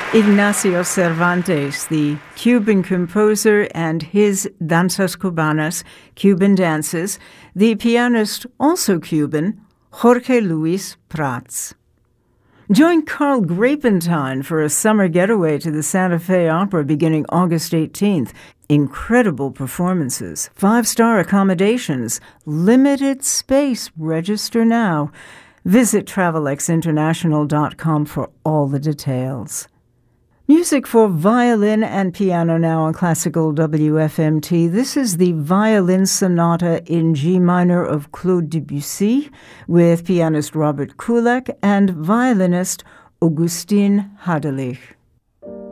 Ignacio Cervantes, the Cuban composer, and his Danzas Cubanas, Cuban dances, the pianist, also Cuban, Jorge Luis Prats. Join Carl Grapentine for a summer getaway to the Santa Fe Opera beginning August 18th. Incredible performances, 5-star accommodations, limited space. Register now. Visit TravelXInternational.com for all the details. Music for violin and piano now on Classical WFMT. This is the Violin Sonata in G minor of Claude Debussy with pianist Robert Kulak and violinist Augustin Hadelich.